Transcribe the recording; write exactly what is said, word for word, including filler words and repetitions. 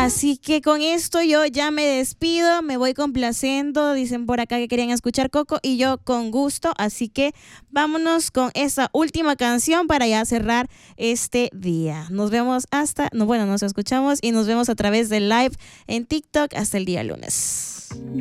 Así que con esto yo ya me despido, me voy complaciendo, dicen por acá que querían escuchar Coco y yo con gusto, así que vámonos con esa última canción para ya cerrar este día. Nos vemos hasta, no, bueno, nos escuchamos y nos vemos a través del live en TikTok hasta el día lunes.